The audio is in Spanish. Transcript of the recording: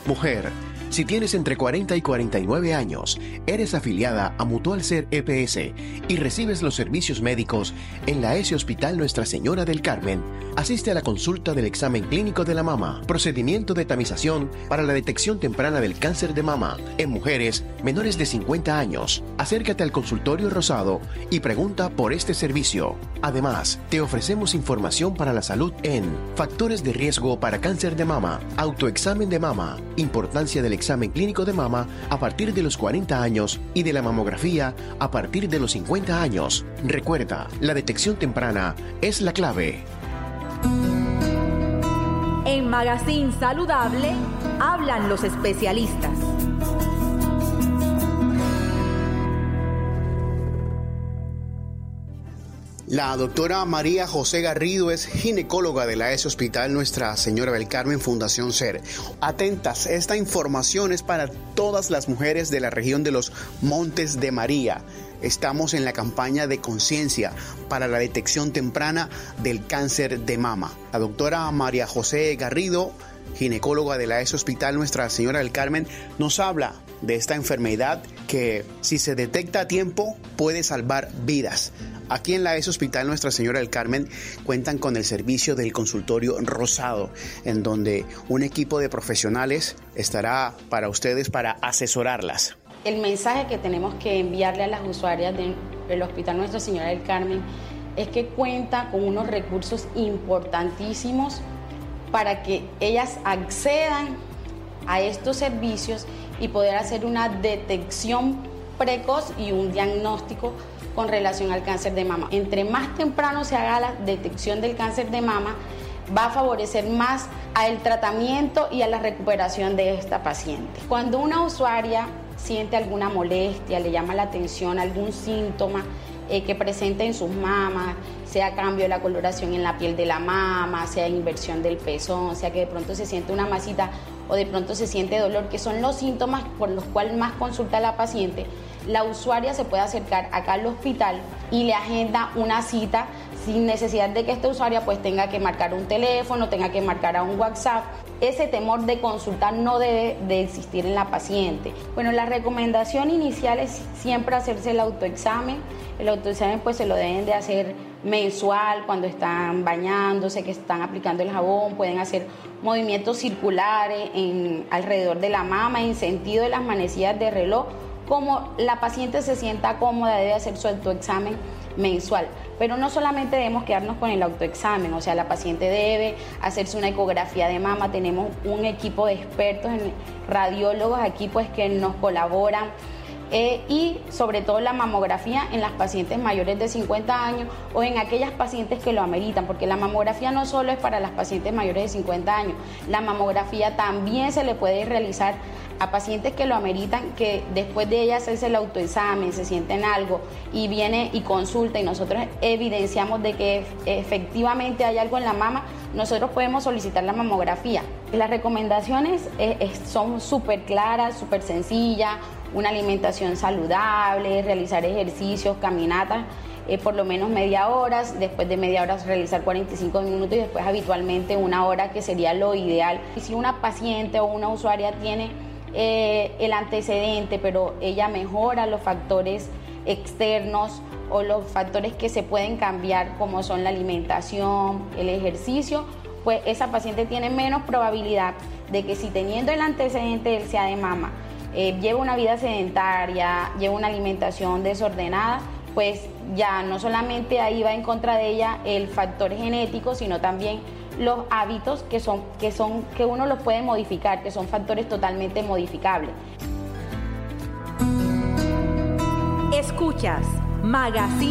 Mujer, si tienes entre 40 y 49 años, eres afiliada a Mutual Ser EPS y recibes los servicios médicos en la ESE Hospital Nuestra Señora del Carmen, asiste a la consulta del examen clínico de la mama, procedimiento de tamización para la detección temprana del cáncer de mama en mujeres menores de 50 años. Acércate al consultorio Rosado y pregunta por este servicio. Además, te ofrecemos información para la salud en factores de riesgo para cáncer de mama, autoexamen de mama, importancia del examen clínico de mama a partir de los 40 años y de la mamografía a partir de los 50 años. Recuerda, la detección temprana es la clave. En Magazine Saludable hablan los especialistas. La doctora María José Garrido es ginecóloga de la ESE Hospital Nuestra Señora del Carmen Fundación SER. Atentas, esta información es para todas las mujeres de la región de los Montes de María. Estamos en la campaña de conciencia para la detección temprana del cáncer de mama. La doctora María José Garrido, ginecóloga de la ESE Hospital Nuestra Señora del Carmen, nos habla de esta enfermedad que, si se detecta a tiempo, puede salvar vidas. Aquí en la ESE Hospital Nuestra Señora del Carmen cuentan con el servicio del consultorio Rosado, en donde un equipo de profesionales estará para ustedes para asesorarlas. El mensaje que tenemos que enviarle a las usuarias del Hospital Nuestra Señora del Carmen es que cuenta con unos recursos importantísimos para que ellas accedan a estos servicios y poder hacer una detección precoz y un diagnóstico con relación al cáncer de mama. Entre más temprano se haga la detección del cáncer de mama, va a favorecer más al tratamiento y a la recuperación de esta paciente. Cuando una usuaria siente alguna molestia, le llama la atención algún síntoma que presente en sus mamas, sea cambio de la coloración en la piel de la mama, sea inversión del pezón, sea que de pronto se siente una masita o de pronto se siente dolor, que son los síntomas por los cuales más consulta la paciente, la usuaria se puede acercar acá al hospital y le agenda una cita sin necesidad de que esta usuaria pues tenga que marcar un teléfono, tenga que marcar a un WhatsApp. Ese temor de consultar no debe de existir en la paciente. Bueno, la recomendación inicial es siempre hacerse el autoexamen. El autoexamen pues se lo deben de hacer mensual cuando están bañándose, que están aplicando el jabón, pueden hacer movimientos circulares alrededor de la mama en sentido de las manecillas de reloj. Como la paciente se sienta cómoda, debe hacer su autoexamen mensual. Pero no solamente debemos quedarnos con el autoexamen, o sea, la paciente debe hacerse una ecografía de mama. Tenemos un equipo de expertos, radiólogos aquí pues que nos colaboran. Y sobre todo la mamografía en las pacientes mayores de 50 años o en aquellas pacientes que lo ameritan, porque la mamografía no solo es para las pacientes mayores de 50 años, la mamografía también se le puede realizar a pacientes que lo ameritan, que después de ella hacerse el autoexamen, se sienten algo y viene y consulta y nosotros evidenciamos de que efectivamente hay algo en la mama, nosotros podemos solicitar la mamografía. Las recomendaciones son súper claras, súper sencillas: una alimentación saludable, realizar ejercicios, caminatas, por lo menos media hora, después de media hora realizar 45 minutos y después habitualmente una hora, que sería lo ideal. Y si una paciente o una usuaria tiene el antecedente, pero ella mejora los factores externos o los factores que se pueden cambiar, como son la alimentación, el ejercicio, pues esa paciente tiene menos probabilidad de que, si teniendo el antecedente del SIA de mama, lleva una vida sedentaria, lleva una alimentación desordenada, pues ya no solamente ahí va en contra de ella el factor genético, sino también los hábitos que uno los puede modificar, que son factores totalmente modificables. Escuchas Magazine